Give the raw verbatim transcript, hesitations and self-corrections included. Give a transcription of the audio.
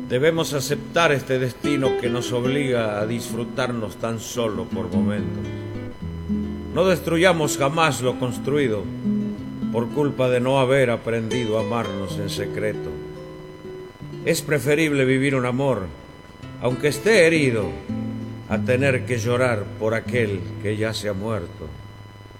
Debemos aceptar este destino que nos obliga a disfrutarnos tan solo por momentos. No destruyamos jamás lo construido por culpa de no haber aprendido a amarnos en secreto. Es preferible vivir un amor, aunque esté herido, a tener que llorar por aquel que ya se ha muerto.